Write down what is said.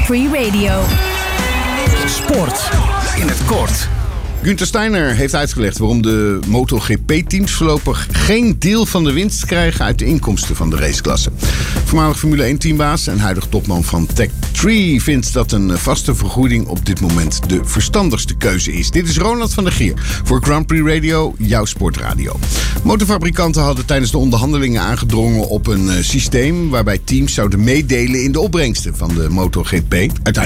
Prix Radio. Sport in het kort. Günther Steiner heeft uitgelegd waarom de MotoGP-teams voorlopig geen deel van de winst krijgen uit de inkomsten van de raceklasse. Voormalig Formule 1-teambaas en huidig topman van Tech3 vindt dat een vaste vergoeding op dit moment de verstandigste keuze is. Dit is Ronald van der Gier voor Grand Prix Radio, jouw sportradio. Motorfabrikanten hadden tijdens de onderhandelingen aangedrongen op een systeem waarbij teams zouden meedelen in de opbrengsten van de MotoGP. Uiteindelijk